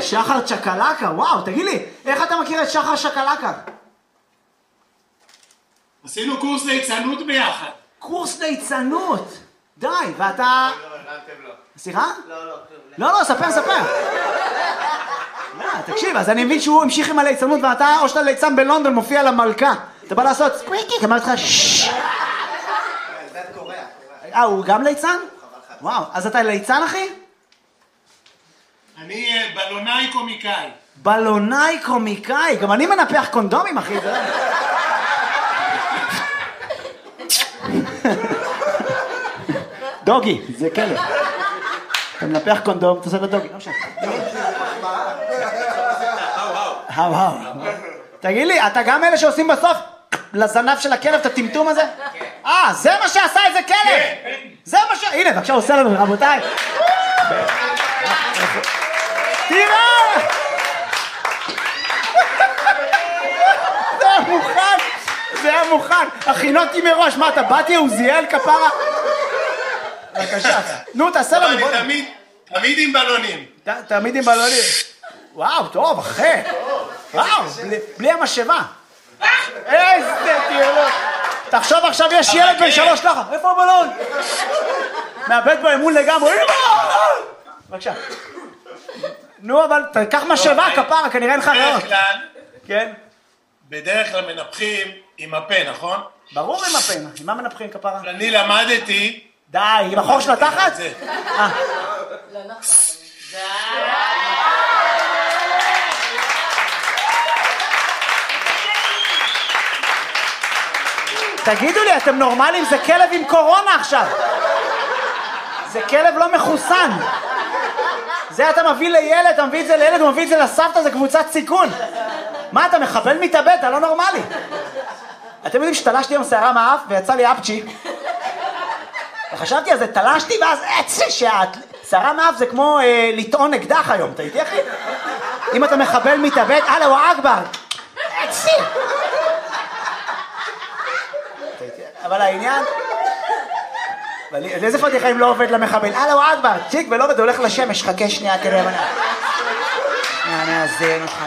שחר צ'קלקה, וואו, תגיד לי, איך אתה מכיר את שחר צ'קלקה? עשינו קורס ליצנות ביחד. קורס ליצנות? די, ואתה... לא. סליחה? לא, ספר. תקשיב, אז אני מבין שהוא המשיך עם הליצנות ואתה, או שאתה ליצן בלונדון, מופיע למלכה. אתה בא לעשות סקוויקי, אמרתי לך ששש. זה קורא. הוא גם ליצן? וואו, אז אתה ליצן, אחי? אני בלונאי קומיקאי. בלונאי קומיקאי, גם אני מנפח קונדומים, אחי. דוגי, זה כלב. אתה מנפח קונדום, אתה עושה לדוגי, לא משנה. האו. תגיד לי, אתה גם אלה שעושים בסוף לזנב של הכלב את הטמטום הזה? זה מה שעשה איזה כלב! זה מה ש... הנה, בבקשה, עושה לנו, רבותיי. תראה! זה היה מוכן. הכינותי מראש, מה אתה באתי עוזיאל כפרה? בבקשה, נו תעשה לנו. אני תמיד עם בלונים. תמיד עם בלונים. וואו, טוב, אחי. וואו, בלי המשאבה. איזה תיאלות. תחשוב עכשיו יש ילד בן 3 ככה. איפה הבלון? מאבד באמון לגמרי. בבקשה. נו, אבל תקח משאבה כפרה, כנראה אין לך ריאות. כן? בדרך כלל מנפחים עם הפה, נכון? ברור עם הפה. עם מה מנפחים כפרה? אני למדתי... די, עם החור של התחת? לא נכון. תגידו לי, אתם נורמלים? זה כלב עם קורונה עכשיו. זה כלב לא מחוסן. זה אתה מביא לילד, אתה מביא את זה לילד, הוא מביא את זה לסבתא, זה קבוצת סיכון. מה, אתה מחבל מתאבד? אתה לא נורמלי. אתם יודעים שתלשתי עם שערה מהאף ויצא לי אפצ'י. וחשבתי על זה, תלשתי ואז שערה מהאף זה כמו לטעון אקדח היום, אתה איתי אחי? אם אתה מחבל מתאבד, אללהו אכבר. אבל העניין... איזה פתיחה אם לא עובד למחבל? אללהו אכבר, צ'יק ולא עובד, הולך לשמש, חכה שנייה כדי הבנה. נאזן אותך.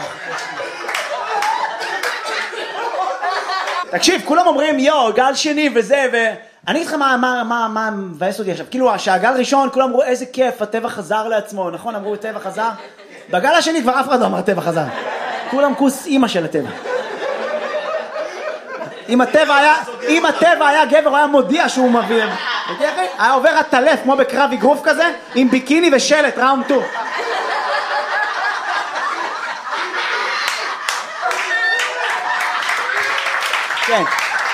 תקשיב, כולם אומרים גל שני וזה אני אגיד לך מה מבאס אותי עכשיו, כאילו שהגל ראשון כולם אמרו איזה כיף, הטבע חזר לעצמו, נכון? אמרו הטבע חזר? בגל השני כבר אף אחד לא אמר הטבע חזר, כולם כוס אימא של הטבע. אם הטבע היה גבר, הוא היה מודיע שהוא מביא, היה עובר הטלף כמו בקרב אגרוף כזה, עם ביקיני ושלט, ראונד 2. כן.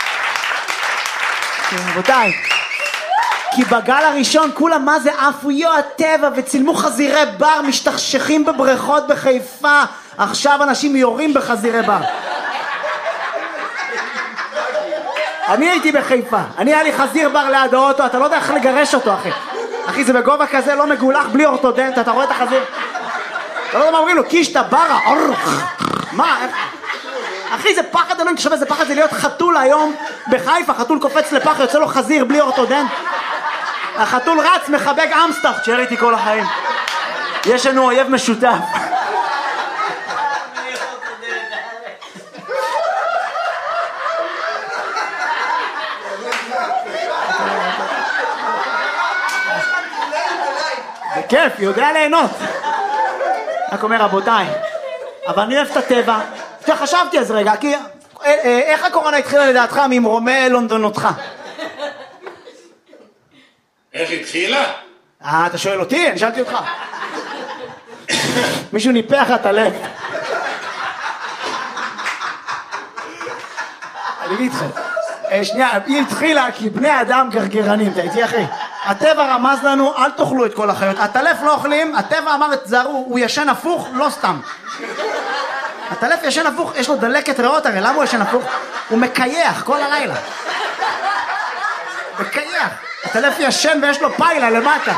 רבותיי, כי בגל הראשון כולם מה זה עפו הטבע וצילמו חזירי בר משתכשכים בבריכות בחיפה, עכשיו אנשים יורים בחזירי בר. אני הייתי בחיפה, היה לי חזיר בר ליד האוטו, אתה לא יודע איך לגרש אותו אחי, זה בגובה כזה לא מגולח בלי אורתודנט, אתה רואה את החזיר? אתה לא יודע מה אומרים לו, קישטה ברה, מה? אחי, זה פחד אלוהים, תשמע, זה פחד זה להיות חתול היום בחיפה, חתול קופץ לפח, יוצא לו חזיר בלי אורתודנט. החתול רץ, מחבק אמסטאפ, תשאר איתי כל החיים. יש לנו אויב משותף. זה כיף, יודע ליהנות. רק אומר, רבותיי, אבל אני אוהב את הטבע. חשבתי אז רגע, כי איך הקורונה התחילה לדעתך ממרומי לונדון אותך? איך התחילה? אתה שואל אותי? אני שאלתי אותך. מישהו ניפח את הלב. אני אגיד לך, שנייה, היא התחילה כי בני אדם גרגרנים, אתה איתי אחי? הטבע רמז לנו, אל תאכלו את כל החיות. הטלף לא אוכלים, הטבע אמר את זהרו, הוא ישן הפוך, לא סתם. הטלף ישן הפוך, יש לו דלקת ריאות, הרי למה הוא ישן הפוך? הוא מקייח כל הלילה. מקייח. הטלף ישן ויש לו פיילה למטה.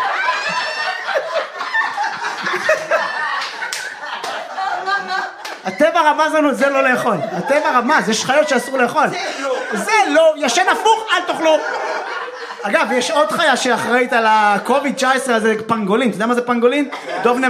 הטבע רמז לנו, זה לא לאכול. הטבע רמז, יש חיות שאסור לאכול. זה לא, ישן הפוך, אל תאכלו. אגב, יש עוד חיה שאחראית על הקוביד-19 הזה, פנגולין. אתה יודע מה זה פנגולין? דוב